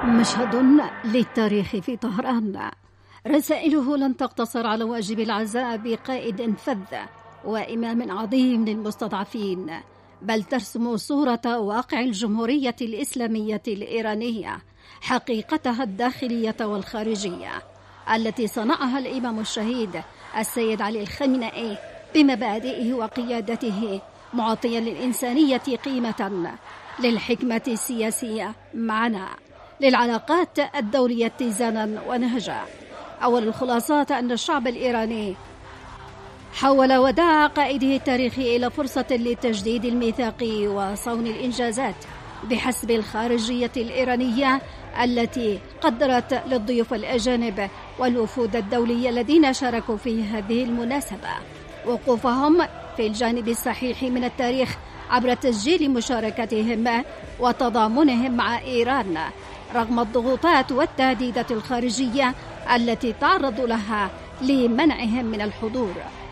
مشهد للتاريخ في طهران. رسائله لن تقتصر على واجب العزاء بقائد فذ وإمام عظيم للمستضعفين، بل ترسم صورة واقع الجمهورية الإسلامية الإيرانية، حقيقتها الداخلية والخارجية التي صنعها الإمام الشهيد السيد علي الخامنئي بمبادئه وقيادته، معطيا للإنسانية قيمة، للحكمة السياسية معنى، للعلاقات الدولية اتزانا ونهجا. أول الخلاصات أن الشعب الإيراني حول وداع قائده التاريخي إلى فرصة لتجديد الميثاق وصون الإنجازات بحسب الخارجية الإيرانية التي قدرت للضيوف الأجانب والوفود الدولية الذين شاركوا في هذه المناسبة وقوفهم في الجانب الصحيح من التاريخ عبر تسجيل مشاركتهم وتضامنهم مع إيران رغم الضغوطات والتهديدات الخارجية التي تعرضوا لها لمنعهم من الحضور.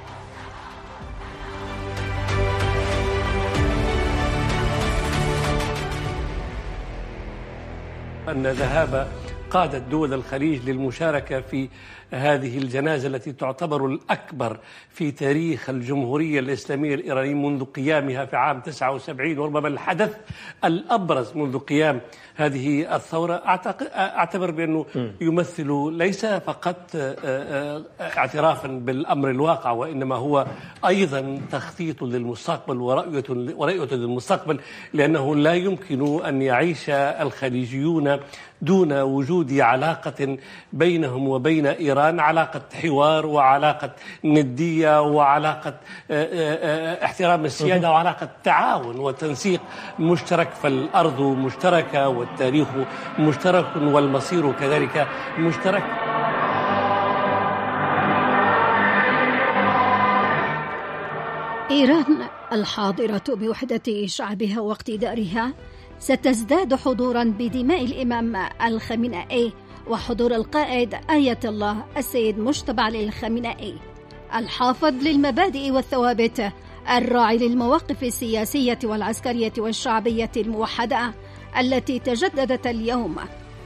أن ذهاب قادة دول الخليج للمشاركة في هذه الجنازة التي تعتبر الأكبر في تاريخ الجمهورية الإسلامية الإيرانية منذ قيامها في عام 79، وربما الحدث الأبرز منذ قيام هذه الثورة، أعتبر بأنه يمثل ليس فقط اعترافا بالأمر الواقع، وإنما هو أيضا تخطيط للمستقبل ورؤية للمستقبل، لأنه لا يمكن أن يعيش الخليجيون دون وجود علاقة بينهم وبين إيران، علاقة حوار وعلاقة ندية وعلاقة احترام السيادة وعلاقة تعاون وتنسيق مشترك، فالأرض مشتركة والتاريخ مشترك والمصير كذلك مشترك. إيران الحاضرة بوحدة شعبها واقتدارها ستزداد حضورا بدماء الإمام الخامنئي وحضور القائد آية الله السيد مجتبى علي الخامنئي، الحافظ للمبادئ والثوابت، الراعي للمواقف السياسية والعسكرية والشعبية الموحدة التي تجددت اليوم،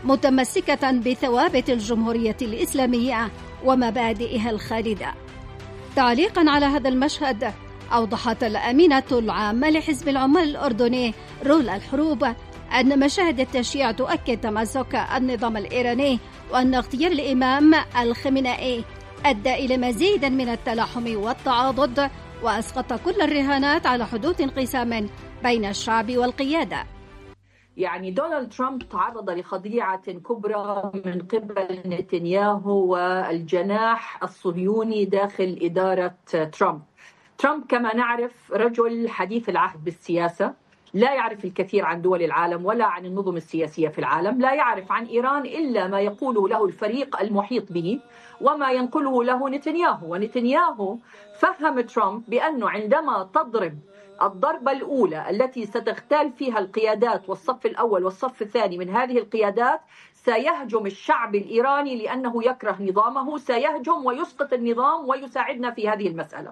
متمسكة بثوابت الجمهورية الإسلامية ومبادئها الخالدة. تعليقا على هذا المشهد، أوضحت الأمينة العامة لحزب العمال الأردني رولا الحروب أن مشاهد التشييع تؤكد تماسك النظام الإيراني، وأن اغتيال الإمام الخامنئي أدى إلى مزيد من التلاحم والتعاضد، وأسقط كل الرهانات على حدوث انقسام بين الشعب والقيادة. يعني دونالد ترامب تعرض لخديعة كبرى من قبل نتنياهو والجناح الصهيوني داخل إدارة ترامب. ترامب كما نعرف رجل حديث العهد بالسياسة، لا يعرف الكثير عن دول العالم ولا عن النظم السياسية في العالم، لا يعرف عن إيران إلا ما يقوله له الفريق المحيط به وما ينقله له نتنياهو. ونتنياهو فهم ترامب بأنه عندما تضرب الضربة الأولى التي ستغتال فيها القيادات والصف الأول والصف الثاني من هذه القيادات، سيهجم الشعب الإيراني لأنه يكره نظامه، سيهجم ويسقط النظام ويساعدنا في هذه المسألة.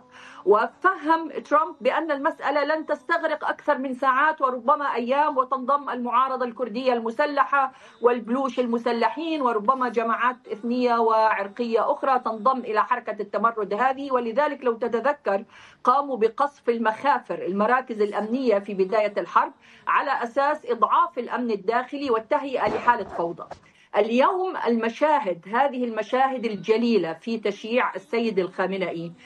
وفهم ترامب بأن المسألة لن تستغرق أكثر من ساعات وربما أيام، وتنضم المعارضة الكردية المسلحة والبلوش المسلحين وربما جماعات إثنية وعرقية أخرى تنضم إلى حركة التمرد هذه. ولذلك لو تتذكر قاموا بقصف المخافر المراكز الأمنية في بداية الحرب على أساس إضعاف الأمن الداخلي والتهيئة لحالة فوضى. اليوم هذه المشاهد الجليلة في تشييع السيد الخامنئي